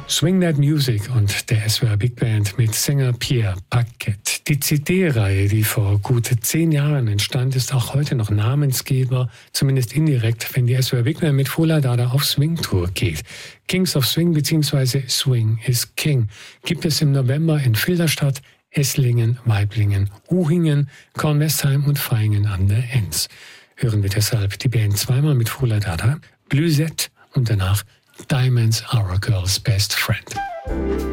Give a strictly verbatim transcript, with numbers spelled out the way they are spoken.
Swing That Music und der S W R Big Band mit Sänger Pierre Paquette. Die C D-Reihe, die vor gut zehn Jahren entstand, ist auch heute noch Namensgeber, zumindest indirekt, wenn die S W R Big Band mit Fola Dada auf Swing-Tour geht. Kings of Swing bzw. Swing is King gibt es im November in Filderstadt, Esslingen, Waiblingen, Uhingen, Kornwestheim und Vaihingen an der Enns. Hören wir deshalb die Band zweimal mit Fola Dada, Blüsette und danach Diamonds Are a Girl's Best Friend.